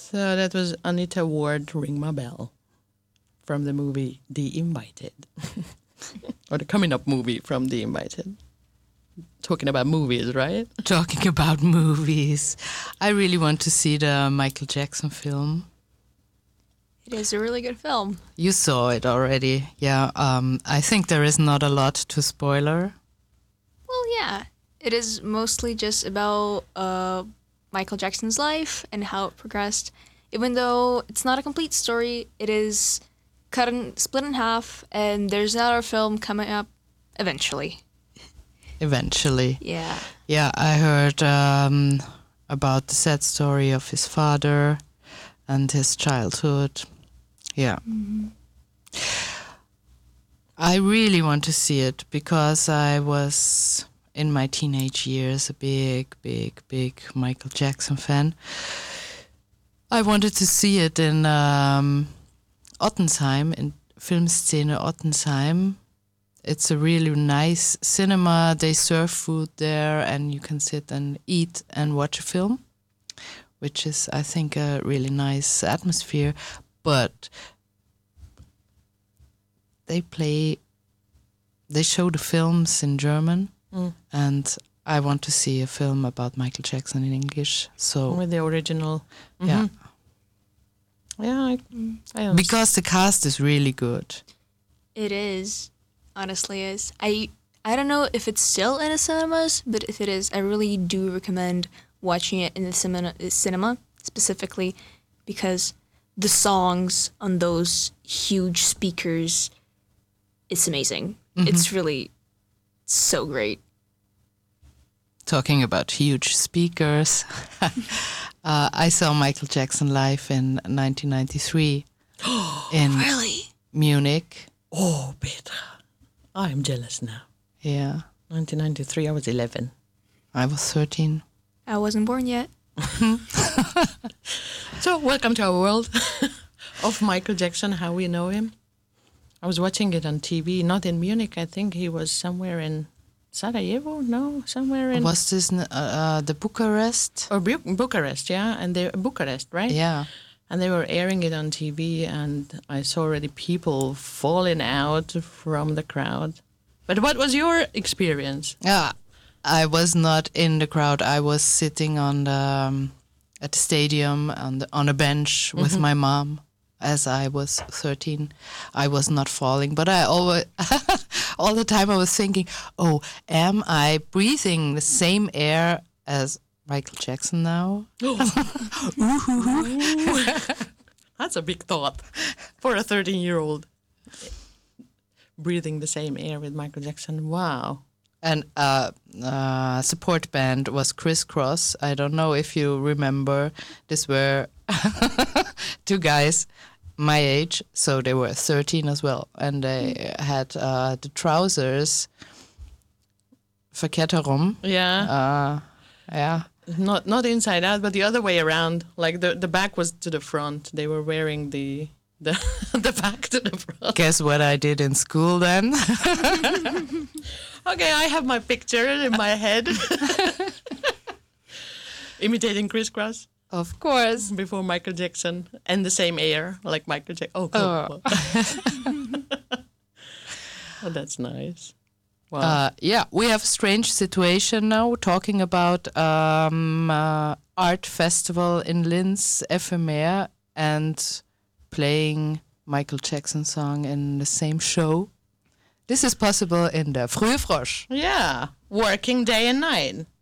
So that was Anita Ward, Ring My Bell, from the movie The Invited. Or the coming up movie from The Invited. Talking about movies, right? Talking about movies. I really want to see the Michael Jackson film. It is a really good film. You saw it already. Yeah. I think there is not a lot to spoiler. Well, yeah. It is mostly just about Michael Jackson's life and how it progressed. Even though it's not a complete story, it is split in half, and there's another film coming up eventually. Eventually. Yeah. Yeah, I heard about the sad story of his father and his childhood. Yeah. Mm-hmm. I really want to see it because I was, in my teenage years, a big Michael Jackson fan. I wanted to see it in Ottensheim, in Filmszene Ottensheim. It's a really nice cinema. They serve food there and you can sit and eat and watch a film, which is, I think, a really nice atmosphere. But they show the films in German, and I want to see a film about Michael Jackson in English. So with the original. Mm-hmm. Yeah. Yeah, I understand. Because the cast is really good. It is. Honestly is. I don't know if it's still in the cinemas, but if it is, I really do recommend watching it in the cinema, specifically because the songs on those huge speakers, it's amazing. Mm-hmm. It's really so great. Talking about huge speakers, I saw Michael Jackson live in 1993 in really? Munich. Oh, Petra. I'm jealous now. Yeah. 1993, I was 11. I was 13. I wasn't born yet. So, welcome to our world of Michael Jackson, how we know him. I was watching it on TV, not in Munich. I think he was somewhere in Sarajevo? No, somewhere in... Was this the Bucharest? Or Bucharest, yeah. And Bucharest, right? Yeah. And they were airing it on TV, and I saw already people falling out from the crowd. But what was your experience? Yeah, I was not in the crowd. I was sitting on the at the stadium on a bench with my mom. As I was 13, I was not falling, but I always, all the time I was thinking, oh, am I breathing the same air as Michael Jackson now? That's a big thought for a 13-year-old. Breathing the same air with Michael Jackson. Wow. And support band was Criss Cross. I don't know if you remember. These were two guys my age, so they were 13 as well. And they had the trousers verkehrt herum. Yeah. Yeah. Not inside out, but the other way around. Like the back was to the front. They were wearing the back to the front. Guess what I did in school then? Okay, I have my picture in my head. Imitating Criss Cross. Of course. Before Michael Jackson. And the same air like Michael Jackson. Oh, cool. Oh, that's nice. Wow. Yeah, we have a strange situation now talking about art festival in Linz, Ephemer, and playing Michael Jackson song in the same show. This is possible in the Frühe Frosch. Yeah, working day and night.